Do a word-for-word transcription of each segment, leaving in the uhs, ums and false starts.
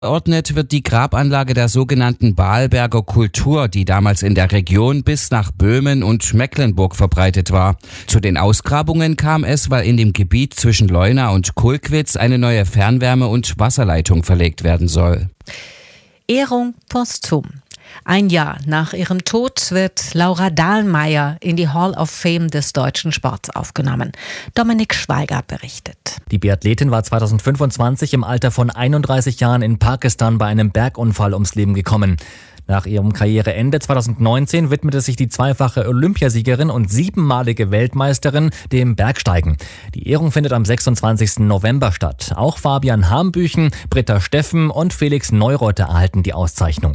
Ordnet wird die Grabanlage der sogenannten Baalberger Kultur, die damals in der Region bis nach Böhmen und Mecklenburg verbreitet war. Zu den Ausgrabungen kam es, weil in dem Gebiet zwischen Leuna und Kulkwitz eine neue Fernwärme- und Wasserleitung verlegt werden soll. Ehrung posthum. Ein Jahr nach ihrem Tod wird Laura Dahlmeier in die Hall of Fame des deutschen Sports aufgenommen. Dominik Schweiger berichtet. Die Biathletin war zweitausendfünfundzwanzig im Alter von einunddreißig Jahren in Pakistan bei einem Bergunfall ums Leben gekommen. Nach ihrem Karriereende zweitausendneunzehn widmete sich die zweifache Olympiasiegerin und siebenmalige Weltmeisterin dem Bergsteigen. Die Ehrung findet am sechsundzwanzigsten November statt. Auch Fabian Hambüchen, Britta Steffen und Felix Neureuter erhalten die Auszeichnung.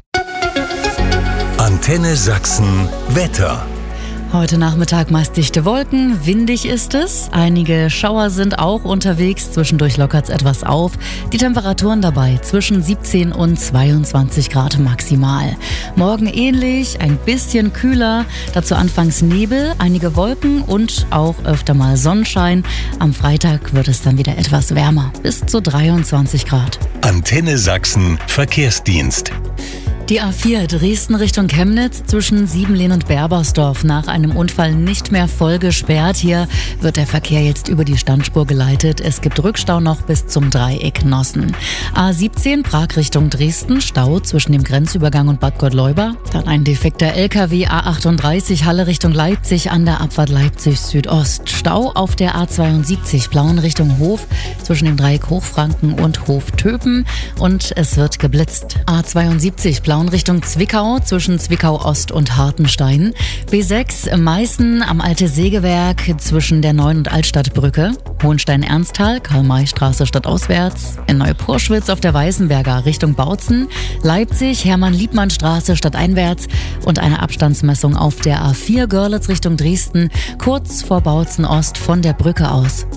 Antenne Sachsen Wetter. Heute Nachmittag meist dichte Wolken, windig ist es. Einige Schauer sind auch unterwegs, zwischendurch lockert es etwas auf. Die Temperaturen dabei zwischen siebzehn und zweiundzwanzig Grad maximal. Morgen ähnlich, ein bisschen kühler, dazu anfangs Nebel, einige Wolken und auch öfter mal Sonnenschein. Am Freitag wird es dann wieder etwas wärmer, bis zu dreiundzwanzig Grad. Antenne Sachsen Verkehrsdienst. Die A vier Dresden Richtung Chemnitz zwischen Siebenlehn und Berbersdorf nach einem Unfall nicht mehr voll gesperrt. Hier wird der Verkehr jetzt über die Standspur geleitet. Es gibt Rückstau noch bis zum Dreieck Nossen. A siebzehn Prag Richtung Dresden, Stau zwischen dem Grenzübergang und Bad Gottleuba. Dann ein defekter L K W A achtunddreißig Halle Richtung Leipzig an der Abfahrt Leipzig Südost. Stau auf der A zweiundsiebzig Plauen Richtung Hof zwischen dem Dreieck Hochfranken und Hof-Töpen. Und es wird geblitzt. A zweiundsiebzig Plauen Richtung Zwickau zwischen Zwickau Ost und Hartenstein. B sechs Meißen am Alte Sägewerk zwischen der Neuen- und Altstadtbrücke. Hohenstein-Ernsthal, Karl-May-Straße stadtauswärts. In Neupurschwitz auf der Weißenberger Richtung Bautzen. Leipzig, Hermann-Liebmann-Straße stadteinwärts. Und eine Abstandsmessung auf der A vier Görlitz Richtung Dresden kurz vor Bautzen Ost von der Brücke aus.